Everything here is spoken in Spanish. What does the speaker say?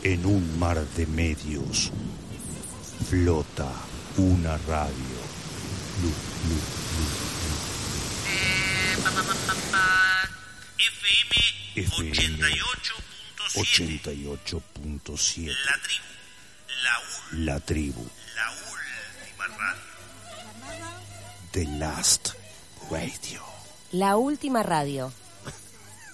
En un mar de medios flota una radio. FM 88.7. La tribu. La última radio. The Last Radio. La última radio.